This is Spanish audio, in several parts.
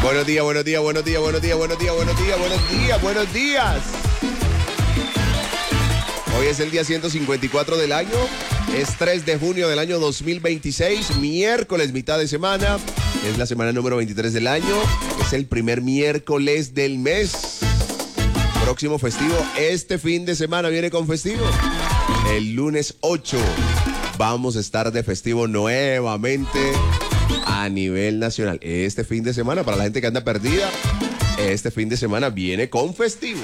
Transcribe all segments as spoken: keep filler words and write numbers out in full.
Buenos días, buenos días, buenos días, buenos días, buenos días, buenos días, buenos días, buenos días. Hoy es el día ciento cincuenta y cuatro del año, es tres de junio del año dos mil veintiséis, miércoles, mitad de semana, es la semana número veintitrés del año, es el primer miércoles del mes. Próximo festivo, este fin de semana viene con festivo. El lunes ocho vamos a estar de festivo nuevamente a nivel nacional. Este fin de semana, para la gente que anda perdida, este fin de semana viene con festivo.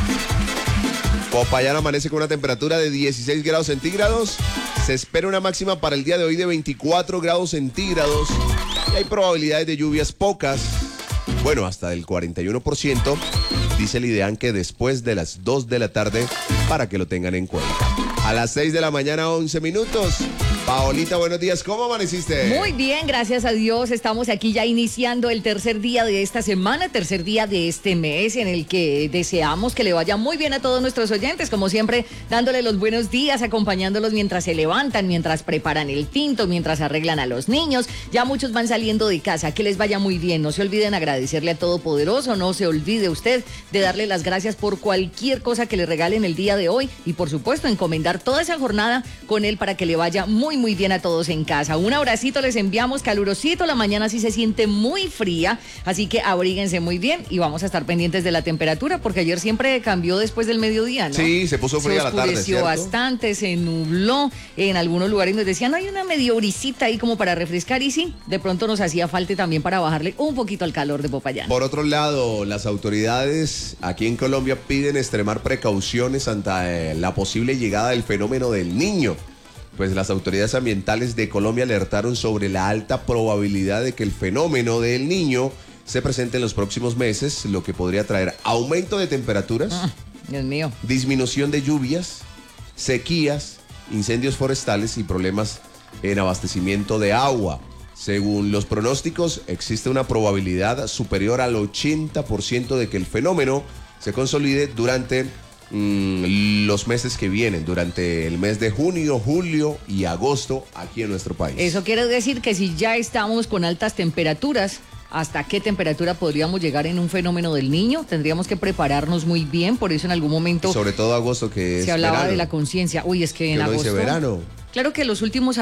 Popayán amanece con una temperatura de dieciséis grados centígrados. Se espera una máxima para el día de hoy de veinticuatro grados centígrados. Y hay probabilidades de lluvias pocas. Bueno, hasta del cuarenta y uno por ciento. Dice el IDEAN que después de las dos de la tarde, para que lo tengan en cuenta. A las seis de la mañana, once minutos. Paolita, buenos días. ¿Cómo amaneciste? Muy bien, gracias a Dios. Estamos aquí ya iniciando el tercer día de esta semana, tercer día de este mes, en el que deseamos que le vaya muy bien a todos nuestros oyentes, como siempre, dándole los buenos días, acompañándolos mientras se levantan, mientras preparan el tinto, mientras arreglan a los niños. Ya muchos van saliendo de casa, que les vaya muy bien. No se olviden agradecerle a Todopoderoso, no se olvide usted de darle las gracias por cualquier cosa que le regalen el día de hoy y, por supuesto, encomendar toda esa jornada con él para que le vaya muy muy bien a todos en casa. Un abracito les enviamos calurosito, la mañana sí se siente muy fría, así que abríguense muy bien y vamos a estar pendientes de la temperatura porque ayer siempre cambió después del mediodía, ¿no? Sí, se puso fría a la tarde, Se ¿cierto? oscureció bastante, se nubló en algunos lugares, nos decían, no hay una medio brisita ahí como para refrescar y sí, de pronto nos hacía falta también para bajarle un poquito al calor de Popayán. Por otro lado, las autoridades aquí en Colombia piden extremar precauciones ante la posible llegada del fenómeno del Niño. Pues las autoridades ambientales de Colombia alertaron sobre la alta probabilidad de que el fenómeno del Niño se presente en los próximos meses, lo que podría traer aumento de temperaturas, Ah, Dios mío. disminución de lluvias, sequías, incendios forestales y problemas en abastecimiento de agua. Según los pronósticos, existe una probabilidad superior al ochenta por ciento de que el fenómeno se consolide durante Mm, los meses que vienen, durante el mes de junio, julio y agosto aquí en nuestro país. Eso quiere decir que si ya estamos con altas temperaturas, ¿hasta qué temperatura podríamos llegar en un fenómeno del Niño? Tendríamos que prepararnos muy bien, por eso en algún momento Sobre todo agosto, que es se hablaba verano. de la conciencia. Uy, es que en Que uno agosto... dice verano. Claro que los últimos